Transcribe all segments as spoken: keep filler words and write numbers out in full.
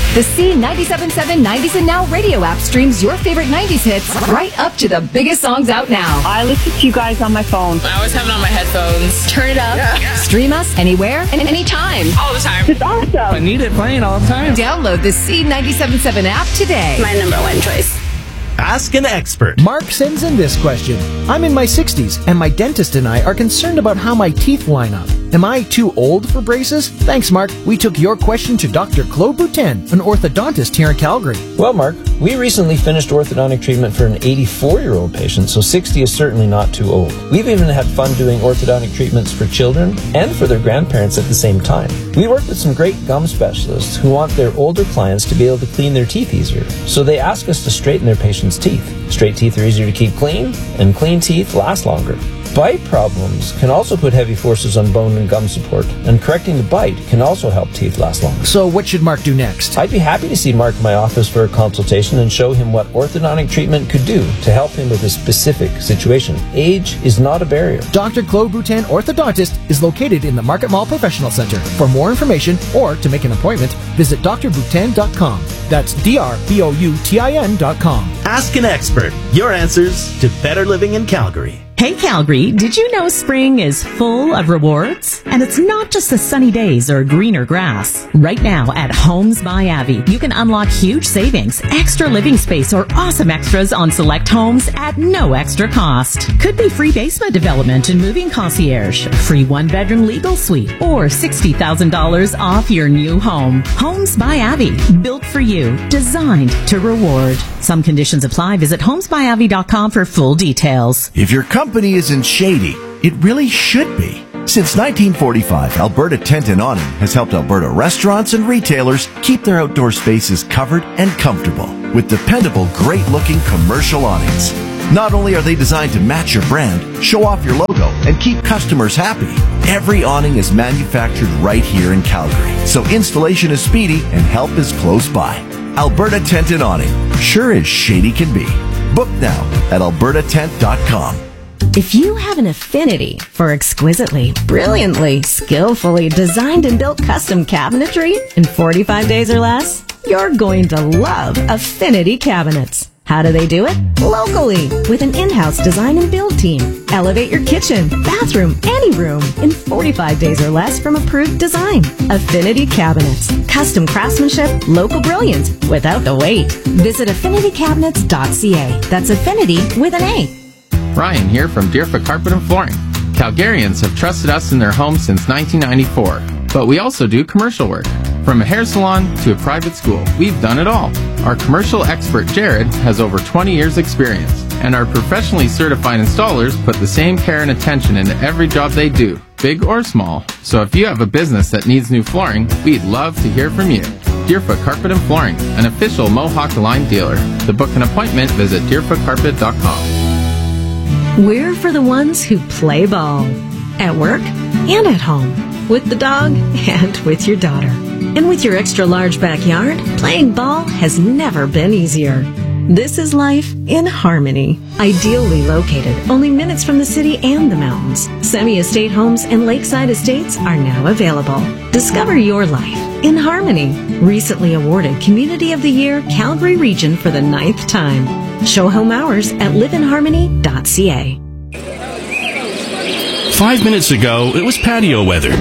The C ninety-seven point seven nineties and Now radio app streams your favorite nineties hits right up to the biggest songs out now. I listen to you guys on my phone. I always have it on my headphones. Turn it up. Yeah. Yeah. Stream us anywhere and anytime. All the time. It's awesome. I need it playing all the time. Download the C ninety-seven point seven app today. My number one choice. Ask an expert. Mark sends in this question. I'm in my sixties, and my dentist and I are concerned about how my teeth line up. Am I too old for braces? Thanks, Mark. We took your question to Doctor Claude Boutin, an orthodontist here in Calgary. Well, Mark, we recently finished orthodontic treatment for an eighty-four-year-old patient, so sixty is certainly not too old. We've even had fun doing orthodontic treatments for children and for their grandparents at the same time. We work with some great gum specialists who want their older clients to be able to clean their teeth easier, so they ask us to straighten their patients' teeth. Straight teeth are easier to keep clean, and clean teeth last longer. Bite problems can also put heavy forces on bone and gum support, and correcting the bite can also help teeth last longer. So what should Mark do next? I'd be happy to see Mark in my office for a consultation and show him what orthodontic treatment could do to help him with his specific situation. Age is not a barrier. Doctor Claude Boutin, orthodontist, is located in the Market Mall Professional Center. For more information or to make an appointment, visit d r boutin dot com. That's D R B O U T I N dot com. Ask an expert. Your answers to better living in Calgary. Hey Calgary, did you know spring is full of rewards? And it's not just the sunny days or greener grass. Right now at Homes by Avi, you can unlock huge savings, extra living space, or awesome extras on select homes at no extra cost. Could be free basement development and moving concierge, free one-bedroom legal suite, or sixty thousand dollars off your new home. Homes by Avi, built for you, designed to reward. Some conditions apply. Visit homes by avi dot com for full details. If your company isn't shady, it really should be. Since nineteen forty-five, Alberta Tent and Awning has helped Alberta restaurants and retailers keep their outdoor spaces covered and comfortable with dependable, great-looking commercial awnings. Not only are they designed to match your brand, show off your logo, and keep customers happy, every awning is manufactured right here in Calgary, so installation is speedy and help is close by. Alberta Tent and Awning, sure as shady can be. Book now at alberta tent dot com. If you have an affinity for exquisitely, brilliantly, skillfully designed and built custom cabinetry in forty-five days or less, you're going to love Affinity Cabinets. How do they do it? Locally, with an in-house design and build team. Elevate your kitchen, bathroom, any room in forty-five days or less from approved design. Affinity Cabinets. Custom craftsmanship, local brilliance, without the wait. Visit affinity cabinets dot c a. That's Affinity with an A. Ryan here from Deerfoot Carpet and Flooring. Calgarians have trusted us in their homes since nineteen ninety-four, but we also do commercial work. From a hair salon to a private school, we've done it all. Our commercial expert Jared has over twenty years experience, and our professionally certified installers put the same care and attention into every job they do, big or small. So if you have a business that needs new flooring, we'd love to hear from you. Deerfoot Carpet and Flooring, an official Mohawk Aligned dealer. To book an appointment, visit deerfoot carpet dot com. We're for the ones who play ball. At work and at home. With the dog and with your daughter. And with your extra large backyard, playing ball has never been easier. This is life in Harmony. Ideally located, only minutes from the city and the mountains. Semi-estate homes and lakeside estates are now available. Discover your life in Harmony. Recently awarded Community of the Year Calgary Region for the ninth time. Show home hours at live in harmony dot c a. Five minutes ago, it was patio weather.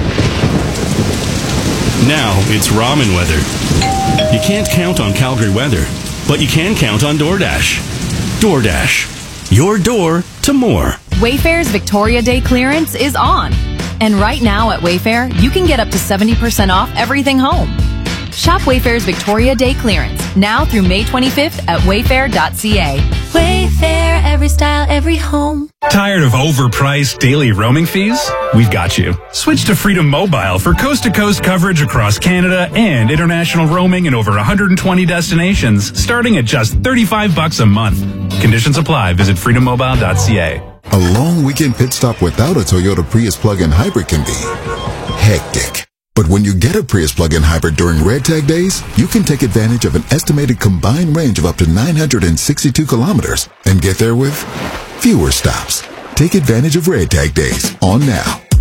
Now it's ramen weather. You can't count on Calgary weather, but you can count on DoorDash. DoorDash, your door to more. Wayfair's Victoria Day clearance is on. And right now at Wayfair, you can get up to seventy percent off everything home. Shop Wayfair's Victoria Day clearance now through May twenty-fifth at wayfair dot c a. Wayfair, every style, every home. Tired of overpriced daily roaming fees? We've got you. Switch to Freedom Mobile for coast-to-coast coverage across Canada and international roaming in over one hundred twenty destinations, starting at just thirty-five bucks a month. Conditions apply. Visit freedom mobile dot c a. A long weekend pit stop without a Toyota Prius plug-in hybrid can be hectic. But when you get a Prius plug-in hybrid during Red Tag Days, you can take advantage of an estimated combined range of up to nine hundred sixty-two kilometers and get there with fewer stops. Take advantage of Red Tag Days on now.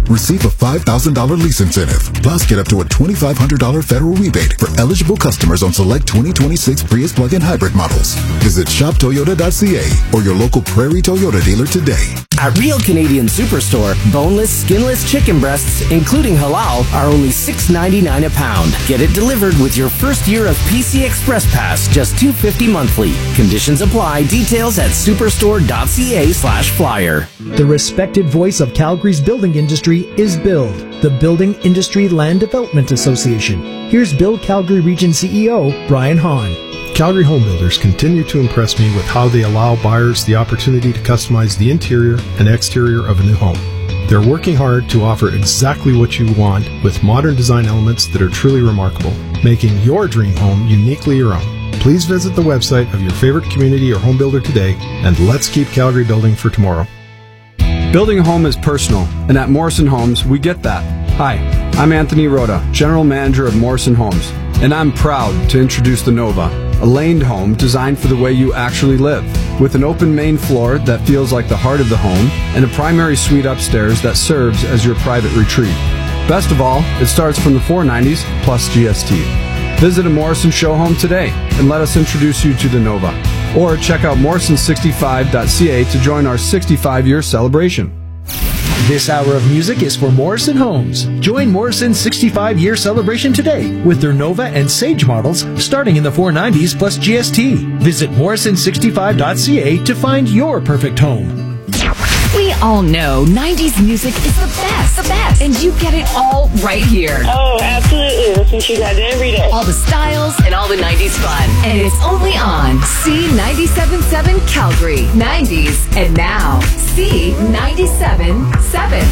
Receive a five thousand dollars lease incentive. Plus, get up to a twenty-five hundred dollars federal rebate for eligible customers on select twenty twenty-six Prius plug-in hybrid models. Visit shop toyota dot c a or your local Prairie Toyota dealer today. At Real Canadian Superstore, boneless, skinless chicken breasts, including halal, are only six ninety-nine a pound. Get it delivered with your first year of P C Express Pass, just two hundred fifty dollars monthly. Conditions apply. Details at superstore dot c a slash flyer. The respected voice of Calgary's building industry is BUILD, the Building Industry Land Development Association. Here's BUILD Calgary Region C E O, Brian Hahn. Calgary home builders continue to impress me with how they allow buyers the opportunity to customize the interior and exterior of a new home. They're working hard to offer exactly what you want with modern design elements that are truly remarkable, making your dream home uniquely your own. Please visit the website of your favorite community or home builder today, and let's keep Calgary building for tomorrow. Building a home is personal, and at Morrison Homes, we get that. Hi, I'm Anthony Rhoda, General Manager of Morrison Homes, and I'm proud to introduce the Nova, a laned home designed for the way you actually live, with an open main floor that feels like the heart of the home, and a primary suite upstairs that serves as your private retreat. Best of all, it starts from the four nineties plus G S T. Visit a Morrison show home today and let us introduce you to the Nova. Or check out morrison sixty-five dot c a to join our sixty-five year celebration. This hour of music is for Morrison Homes. Join Morrison's sixty-five year celebration today with their Nova and Sage models starting in the four nineties plus G S T. Visit morrison sixty-five dot c a to find your perfect home. We all know nineties music is the best, the best, and you get it all right here. Oh, absolutely. Listen to you guys every day. All the styles and all the nineties fun. And it's only on C ninety-seven point seven Calgary. nineties and now C ninety-seven point seven.